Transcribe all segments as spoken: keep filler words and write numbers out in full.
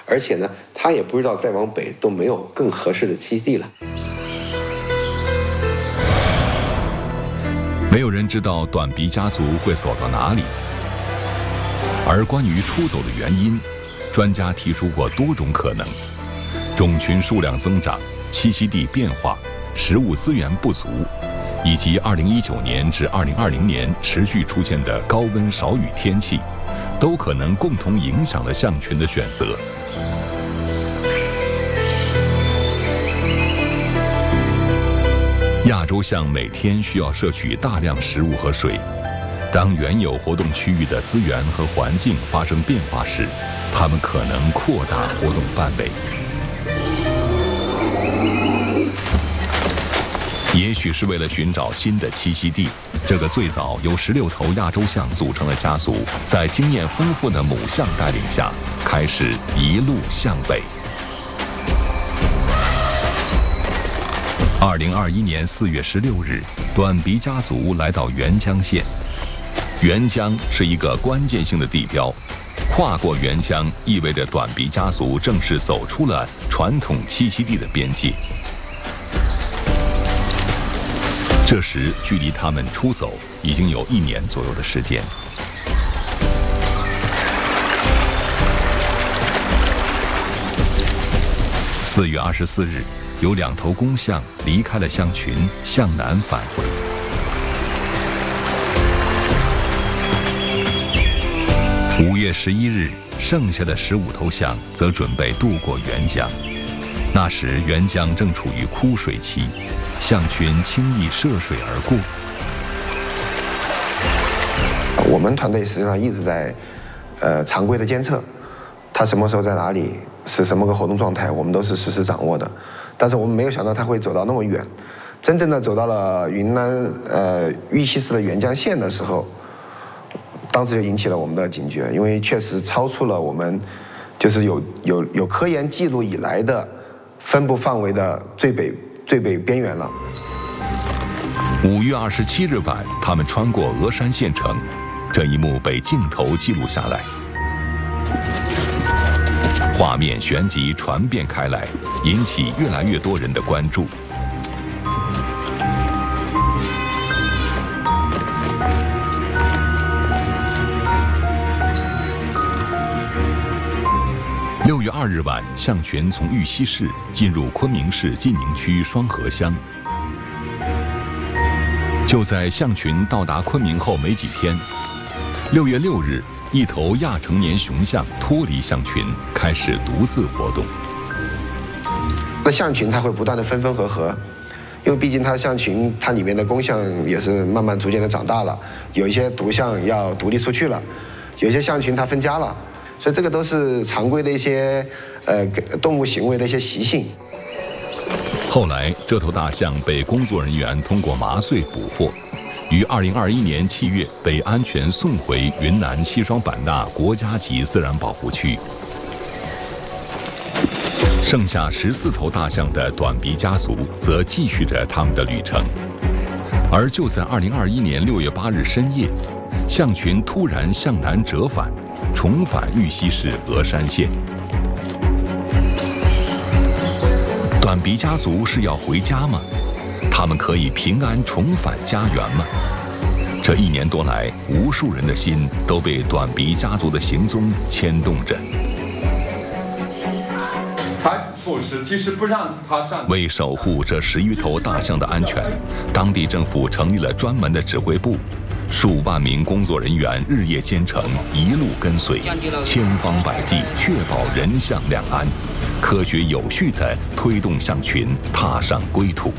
而且呢，他也不知道再往北都没有更合适的栖息地了。 没有人知道短鼻家族会走到哪里，而关于出走的原因，专家提出过多种可能：种群数量增长、栖息地变化、食物资源不足，以及二零一九年至二零二零年持续出现的高温少雨天气，都可能共同影响了象群的选择。亚洲象每天需要摄取大量食物和水，当原有活动区域的资源和环境发生变化时，它们可能扩大活动范围。也许是为了寻找新的栖息地，这个最早由十六头亚洲象组成的家族，在经验丰富的母象带领下，开始一路向北。二零二一年四月十六日，短鼻家族来到沅江县。沅江是一个关键性的地标，跨过沅江意味着短鼻家族正式走出了传统栖息地的边界。这时，距离他们出走已经有一年左右的时间。四月二十四日，有两头公象离开了象群，向南返回。五月十一日，剩下的十五头象则准备渡过沅江。那时，沅江正处于枯水期，象群轻易涉水而过。 我们团队实际上一直在，呃，常规的监测，它什么时候在哪里，是什么个活动状态，我们都是实时掌握的。但是我们没有想到它会走到那么远，真正的走到了云南呃玉溪市的沅江县的时候，当时就引起了我们的警觉，因为确实超出了我们就是有有有科研记录以来的分布范围的最北最北边缘了。 五月二十七日晚，他们穿过峨山县城，这一幕被镜头记录下来。画面旋即传遍开来，引起越来越多人的关注。六月二日晚，象群从玉溪市进入昆明市晋宁区双河乡。就在象群到达昆明后没几天，六月六日，一头亚成年雄象脱离象群，开始独自活动。 那象群它会不断的分分合合，因为毕竟它象群它里面的公象也是慢慢逐渐的长大了，有一些独象要独立出去了，有一些象群它分家了，所以这个都是常规的一些呃动物行为的一些习性。 后来，这头大象被工作人员通过麻醉捕获，于二零二一年七月被安全送回云南西双版纳国家级自然保护区。剩下十四头大象的短鼻家族则继续着他们的旅程。而就在二零二一年六月八日深夜，象群突然向南折返，重返玉溪市峨山县。短鼻家族是要回家吗？他们可以平安重返家园吗？这一年多来，无数人的心都被短鼻家族的行踪牵动着。 采取措施，即使不让它上。 为守护这十余头大象的安全，当地政府成立了专门的指挥部，数万名工作人员日夜兼程，一路跟随，千方百计确保人象两安，科学有序地推动象群踏上归途。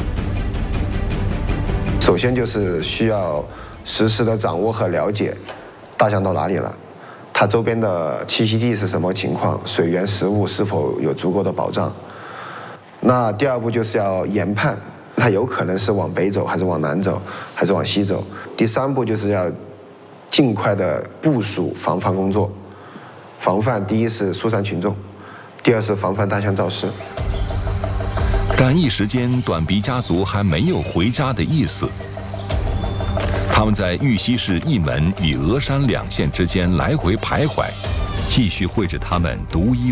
首先就是需要实时的掌握和了解大象到哪里了，它周边的栖息地是什么情况，水源食物是否有足够的保障。那第二步就是要研判它有可能是往北走还是往南走还是往西走。第三步就是要尽快的部署防范工作，防范第一是疏散群众，第二是防范大象肇事。 但一时间，短鼻家族还没有回家的意思。他们在玉溪市一门与峨山两县之间来回徘徊，继续绘制他们独一